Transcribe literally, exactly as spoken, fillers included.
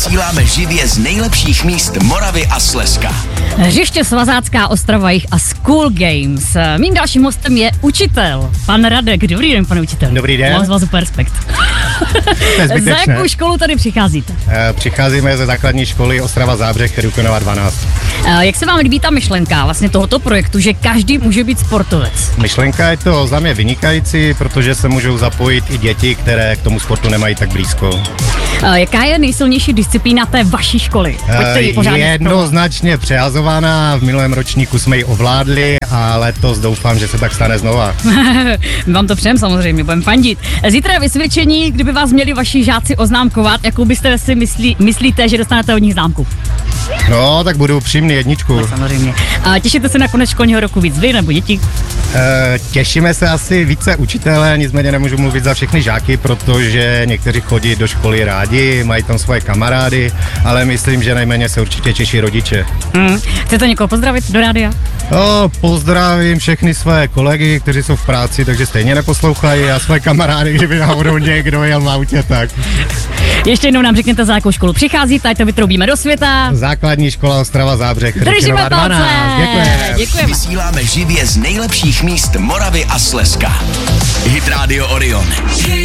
Vysíláme živě z nejlepších míst Moravy a Slezska. Hřiště Svazácká Ostrava jich a School Games. Mým dalším hostem je učitel, pan Radek. Dobrý den, pane učitel. Dobrý den. Mám z vás super respekt. Za jakou školu tady přicházíte? E, přicházíme ze základní školy Ostrava Zábřeh, Ryukonova dvanáct. E, jak se vám líbí ta myšlenka vlastně tohoto projektu, že každý může být sportovec? Myšlenka je to za mě vynikající, protože se můžou zapojit i děti, které k tomu sportu nemají tak blízko. E, jaká je nejsilnější disciplína té vaší školy? E, je jednoznačně přehazovaná, v minulém ročníku jsme ji ovládli a letos doufám, že se tak stane znova. Vám to přejem samozřejmě, budeme fandit. Zítra je vysvědčení, kdyby vás měli vaši žáci oznámkovat, jakou byste si myslí, myslíte, že dostanete od nich známku? No, tak budu upřímný, jedničku. No, samozřejmě. A těšíte se na konec školního roku víc vy nebo děti? E, těšíme se asi více učitele, nicméně nemůžu mluvit za všechny žáky, protože někteří chodí do školy rádi, mají tam svoje kamarády, ale myslím, že nejméně se určitě těší rodiče. Hmm. Chcete někoho pozdravit do rádia? No, pozdravím všechny své kolegy, kteří jsou v práci, takže stejně neposlouchají, a své kamarády, kdyby náhodou někdo jel v autě, tak. Ještě jednou nám řekněte, za jakou školu přicházíte, ať to vytroubíme do světa. Základní škola Ostrava Zábřeh, Držíme palce. Děkujeme. Děkujeme. Vysíláme živě z nejlepších míst Moravy a Slezska. Hit Radio Orion.